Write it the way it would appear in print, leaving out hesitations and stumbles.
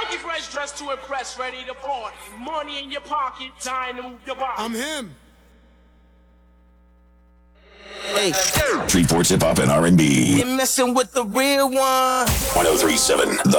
Funky fresh dressed to impress, ready to party. Money in your pocket, time to move your body. I'm him. Hey. Street Sports Hip Hop and R&B. You're messing with the real one. 1037 The